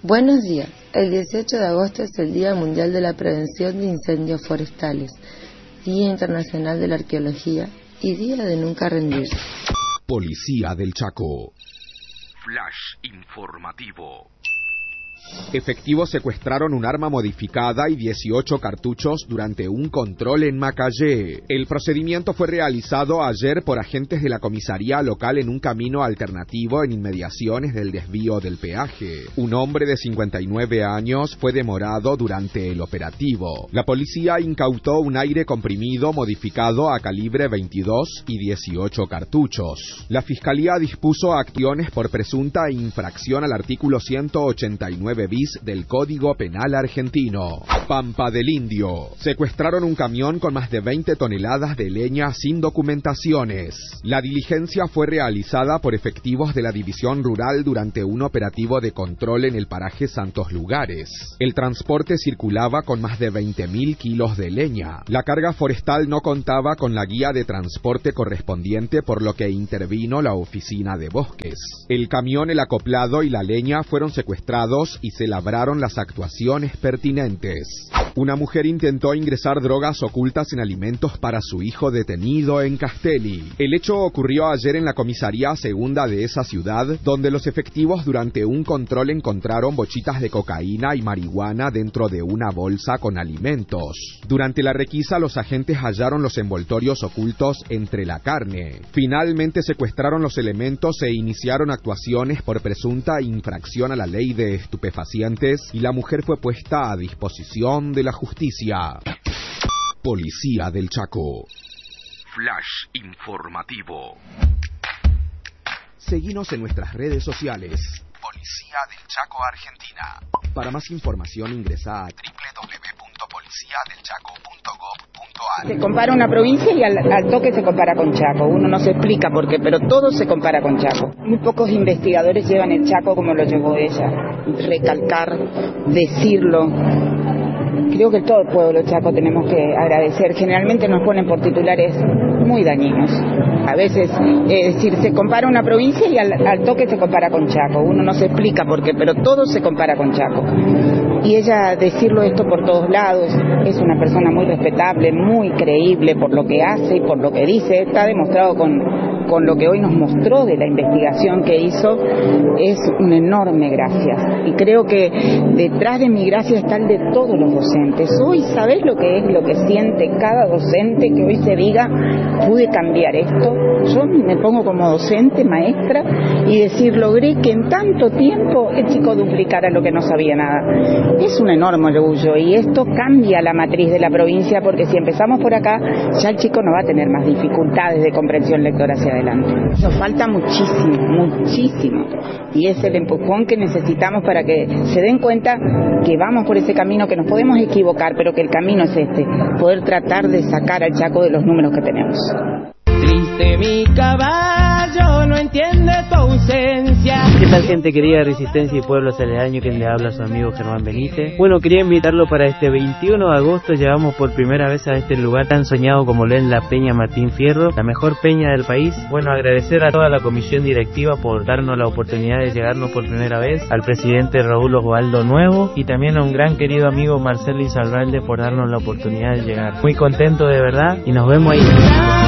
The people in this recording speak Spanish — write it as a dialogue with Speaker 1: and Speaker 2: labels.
Speaker 1: Buenos días. El 18 de agosto es el Día Mundial de la Prevención de Incendios Forestales, Día Internacional de la Arqueología y Día de Nunca Rendirse.
Speaker 2: Policía del Chaco.
Speaker 3: Flash informativo.
Speaker 2: Efectivos secuestraron un arma modificada y 18 cartuchos durante un control en Macayé. El procedimiento fue realizado ayer por agentes de la comisaría local en un camino alternativo en inmediaciones del desvío del peaje. Un hombre de 59 años fue demorado durante el operativo. La policía incautó un aire comprimido modificado a calibre 22 y 18 cartuchos. La fiscalía dispuso acciones por presunta infracción al artículo 189 bis del Código Penal argentino. Pampa del Indio. Secuestraron un camión con más de 20 toneladas de leña sin documentaciones. La diligencia fue realizada por efectivos de la División Rural durante un operativo de control en el paraje Santos Lugares. El transporte circulaba con más de 20.000 kilos de leña. La carga forestal no contaba con la guía de transporte correspondiente, por lo que intervino la Oficina de Bosques. El camión, el acoplado y la leña fueron secuestrados y se labraron las actuaciones pertinentes. Una mujer intentó ingresar drogas ocultas en alimentos para su hijo detenido en Castelli. El hecho ocurrió ayer en la comisaría segunda de esa ciudad, donde los efectivos durante un control encontraron bochitas de cocaína y marihuana dentro de una bolsa con alimentos. Durante la requisa, los agentes hallaron los envoltorios ocultos entre la carne. Finalmente secuestraron los elementos e iniciaron actuaciones por presunta infracción a la ley de estupefacientes y la mujer fue puesta a disposición de la justicia. Policía del Chaco.
Speaker 3: Flash informativo.
Speaker 2: Seguinos en nuestras redes sociales.
Speaker 3: Policía del Chaco Argentina.
Speaker 2: Para más información ingresa a
Speaker 3: www.policiadelchaco.gov.ar.
Speaker 4: Se compara una provincia y al toque se compara con Chaco. Uno no se explica por qué, pero todo se compara con Chaco. Muy pocos investigadores llevan el Chaco como lo llevó ella. Recalcar, decirlo. Creo que todo el pueblo chaco tenemos que agradecer. Generalmente nos ponen por titulares muy dañinos. A veces, es decir, se compara una provincia y al toque se compara con Chaco. Uno no se explica por qué, pero todo se compara con Chaco. Y ella decirlo esto por todos lados, es una persona muy respetable, muy creíble por lo que hace y por lo que dice. Está demostrado con lo que hoy nos mostró de la investigación que hizo. Es un enorme gracias. Y creo que detrás de mi gracias está el de todos los docentes. Hoy, ¿sabés lo que es, lo que siente cada docente que hoy se diga, pude cambiar esto? Yo me pongo como docente, maestra, y decir, logré que en tanto tiempo el chico duplicara lo que no sabía nada. Es un enorme orgullo y esto cambia la matriz de la provincia, porque si empezamos por acá, ya el chico no va a tener más dificultades de comprensión lectora hacia adelante. Nos falta muchísimo, muchísimo. Y es el empujón que necesitamos para que se den cuenta que vamos por ese camino, que nos podemos equivocar, pero que el camino es este, poder tratar de sacar al Chaco de los números que tenemos.
Speaker 5: Triste mi caballo, no entiende tu ausencia.
Speaker 6: ¿Qué tal, gente querida de Resistencia y Pueblos Aledaños? Quien le habla, su amigo Germán Benítez. Bueno, quería invitarlo para este 21 de agosto. Llevamos por primera vez a este lugar tan soñado como lo es la Peña Martín Fierro, la mejor peña del país. Bueno, agradecer a toda la comisión directiva por darnos la oportunidad de llegarnos por primera vez, al presidente Raúl Osvaldo Nuevo y también a un gran querido amigo Marcelo Izalralde por darnos la oportunidad de llegar. Muy contento de verdad y nos vemos ahí.